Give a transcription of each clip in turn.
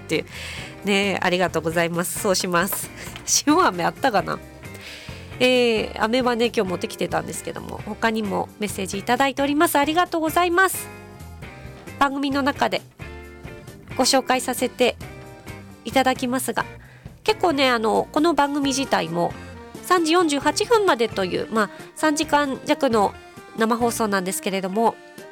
っていうね。ありがとうございます。そうします。塩飴あったかな。飴はね今日持ってきてたんですけども、他にもメッセージいただいております。ありがとうございます。番組の中でご紹介させていただきますが、結構ねこの番組自体も3時48分までという、3時間弱の生放送なんですけれども、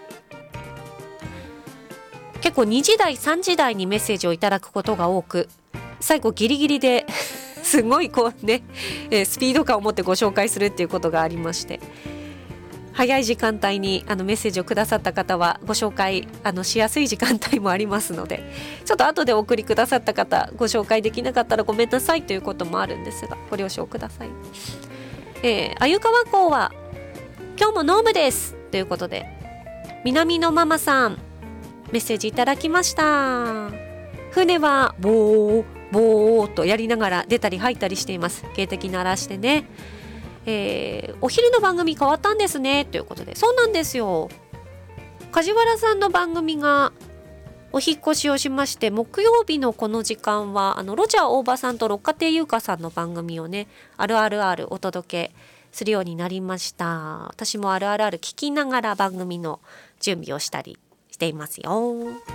結構2時台3時台にメッセージをいただくことが多く、最後ギリギリですごいこうね、スピード感を持ってご紹介するっていうことがありまして、早い時間帯にメッセージをくださった方はご紹介しやすい時間帯もありますので、ちょっと後でお送りくださった方ご紹介できなかったらごめんなさいということもあるんですが、ご了承ください。鮎川港は今日も濃霧ですということで、南のママさんメッセージいただきました。船はボーボーとやりながら出たり入ったりしています。警笛鳴らしてね。お昼の番組変わったんですねということで、そうなんですよ。梶原さんの番組がお引越しをしまして、木曜日のこの時間はロジャー大場さんと六花亭優香さんの番組をね、あるあるあるお届けするようになりました。私もあるあるある聞きながら番組の準備をしたりしていますよ。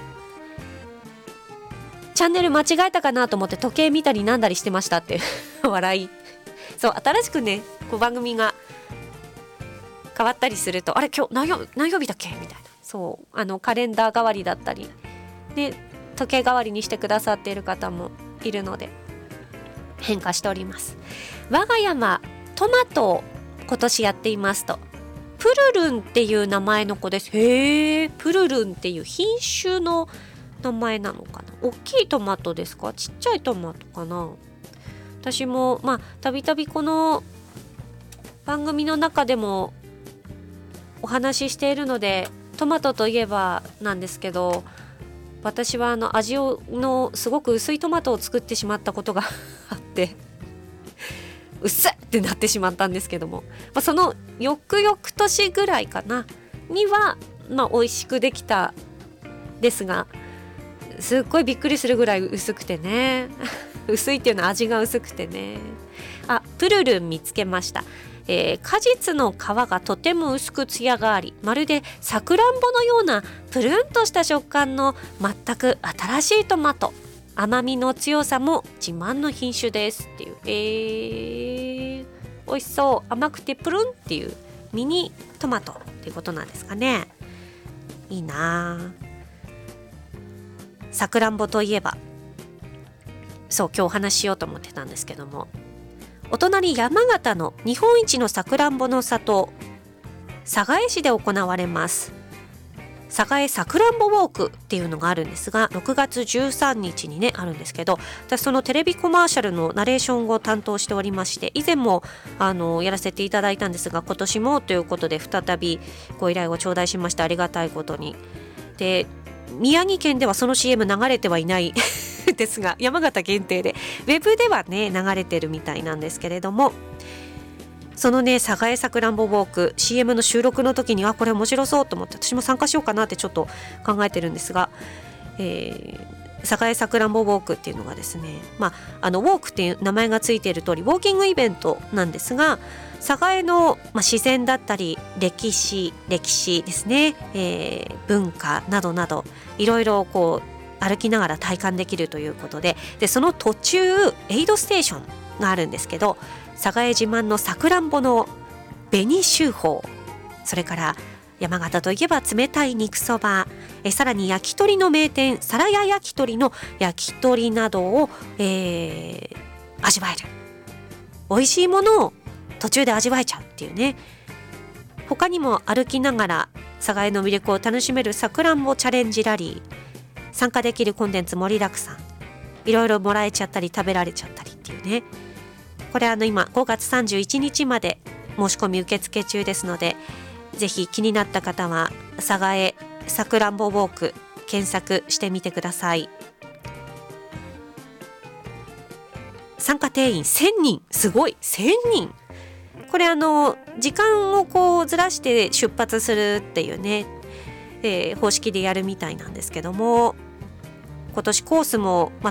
チャンネル間違えたかなと思って時計見たりなんだりしてましたって笑い。そう、新しくねこう番組が変わったりすると、あれ今日何曜日だっけみたいな、そうカレンダー代わりだったりで時計代わりにしてくださっている方もいるので変化しております。我が家はトマトを今年やっていますと。プルルンっていう名前の子です。へー、プルルンっていう品種の名前なのかな。大きいトマトですか、ちっちゃいトマトかな。私もたびたびこの番組の中でもお話ししているので、トマトといえばなんですけど、私は味のすごく薄いトマトを作ってしまったことがあってうっせってなってしまったんですけども、その翌々年ぐらいかなには美味しくできたですが、すっごいびっくりするぐらい薄くてね薄いっていうのは味が薄くてね。プルルン見つけました。果実の皮がとても薄くツヤがあり、まるでさくらんぼのようなプルンとした食感の全く新しいトマト。甘みの強さも自慢の品種ですっていう。美味しそう。甘くてプルンっていうミニトマトっていうことなんですかね。いいなぁ。さくらんぼといえば、そう今日お話ししようと思ってたんですけども、お隣山形の日本一のさくらんぼの里、寒河江市で行われます寒河江さくらんぼウォークっていうのがあるんですが、6月13日にねあるんですけど、私そのテレビコマーシャルのナレーションを担当しておりまして、以前もやらせていただいたんですが、今年もということで再びご依頼を頂戴しまして、ありがたいことに。で、宮城県ではその CM 流れてはいないですが、山形限定でウェブではね流れてるみたいなんですけれども、そのね寒河江さくらんぼウォーク CM の収録の時にこれ面白そうと思って、私も参加しようかなってちょっと考えてるんですが、寒河江さくらんぼウォークっていうのがですね、ウォークっていう名前がついている通りウォーキングイベントなんですが、寒河江の、自然だったり歴史ですね、文化などなどいろいろこう歩きながら体感できるということで、その途中エイドステーションがあるんですけど、寒河江自慢のさくらんぼの紅秀峰、それから山形といえば冷たい肉そば、さらに焼き鳥の名店さらや焼き鳥の焼き鳥などを、味わえる。美味しいものを途中で味わえちゃうっていうね。他にも歩きながら寒河江の魅力を楽しめるさくらんぼチャレンジラリー、参加できるコンテンツ盛りだくさん、いろいろもらえちゃったり食べられちゃったりっていうね。これ今5月31日まで申し込み受付中ですので、ぜひ気になった方は寒河江さくらんぼウォーク検索してみてください。参加定員1000人、すごい1000人。これ時間をこうずらして出発するっていうね、方式でやるみたいなんですけども、今年コースも、